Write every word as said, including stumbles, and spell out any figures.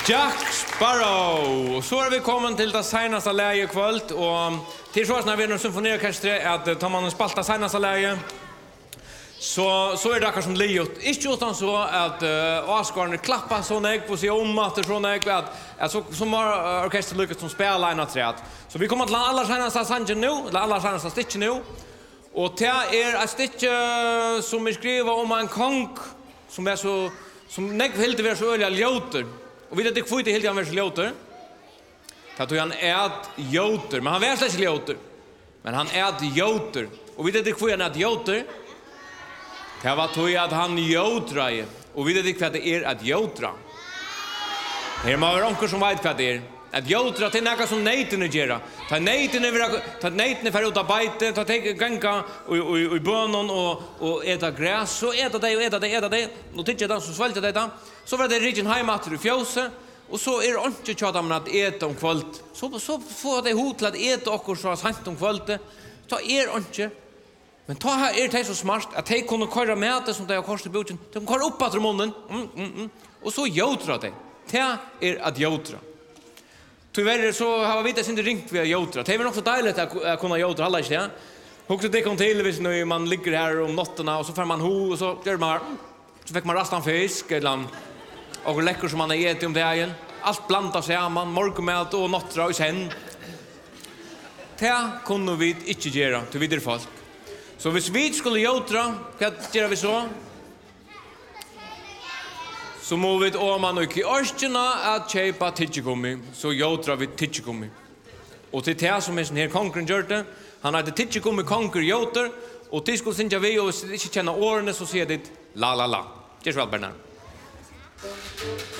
Jack Sparrow. Så är vi kommen till det senaste läget kvöld och till så när vi har symfoniorkestret att tar man en spalta senaste läget så så är det kanske som liot. Inte utan så att uh, Oscar klappar så när på sig om att så när att alltså som har orkestret lyckats som spelar en tre. Så vi kommer till alla senaste sangen nu, alla senaste stitchen nu. Och det är ett stitch som är skrivet om en kong som är så som nek helt vara så öliga ljoter. Och vi vet inte kvite helt han vara ljoter. Det tog han är joter, men han var slags ljoter. Men han är joter. Och vi vet inte kvite han är joter. Det var tog att han jotra. Och vi vet inte vad det är att jotra. Det är många onker som vet vad det är. Att jotra till något som nejten är gera. Ta nejten är ta nejten för ut av bite, ta ta ganga och och i bönon och och äta gräs så äta det och äta det äta det. Nu tycker jag så svälta det. Så var det region hemma i fjälse och så är det inte tjata om att äta om kvällt. Så så får det hotla att äta och så sent om kvällt. Ta är inte. Men ta här är det så smart att de kunde köra med det som det har kostat boten. De kör upp att munnen. Mm, mm, mm. Och så jotra det. Det är att jotra. Tyvärr så har vi inte ringt via jotra. Det är väl också dejligt att kunna jotra alla inte, ja. Också det kom till hvis nu man ligger här om notterna och så får man ho och så gör man så fick man rastan fisk eller och läcker som man har ätit om det igen. Allt blandas samman, morgonmat och nottra och sen. Det kunde vi inte göra till vidare folk. Så hvis vi skulle jotra, vad gör vi så? Så må vi om man och i årstina att köpa tidgummi så jotra vi tidgummi. Och till det som är sån här konkurren gör det, han hade tidgummi konkur joter och till skulle synja vi och inte känna årene så ser det la la la. Det är så väl Bernard.